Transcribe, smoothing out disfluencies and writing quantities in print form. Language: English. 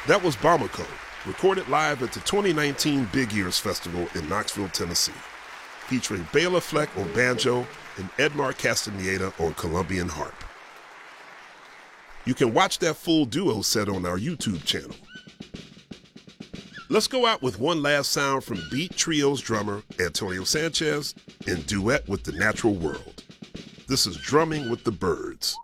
That was Bamako, recorded live at the 2019 Big Ears Festival in Knoxville, Tennessee, featuring Bela Fleck on banjo and Edmar Castaneda on Colombian harp. You can watch that full duo set on our YouTube channel. Let's go out with one last sound from Beat Trio's drummer Antonio Sanchez in duet with the Natural World. This is Drumming with the Birds.